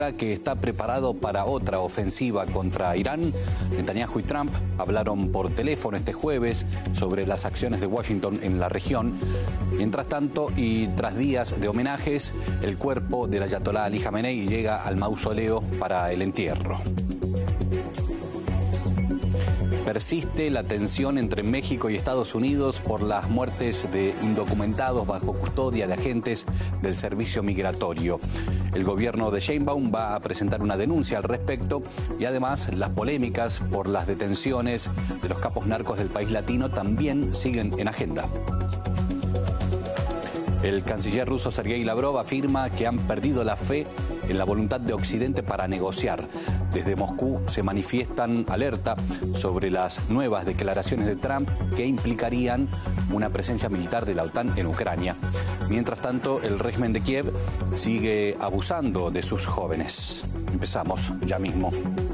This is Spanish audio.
que está preparado para otra ofensiva contra Irán. Netanyahu y Trump hablaron por teléfono este jueves sobre las acciones de Washington en la región. Mientras tanto, y tras días de homenajes, el cuerpo del ayatolá Ali Jamenei llega al mausoleo para el entierro. Persiste la tensión entre México y Estados Unidos por las muertes de indocumentados bajo custodia de agentes del servicio migratorio. El gobierno de Sheinbaum va a presentar una denuncia al respecto y además las polémicas por las detenciones de los capos narcos del país latino también siguen en agenda. El canciller ruso Sergei Lavrov afirma que han perdido la fe en la voluntad de Occidente para negociar. Desde Moscú se manifiestan alerta sobre las nuevas declaraciones de Trump que implicarían una presencia militar de la OTAN en Ucrania. Mientras tanto, el régimen de Kiev sigue abusando de sus jóvenes. Empezamos ya mismo.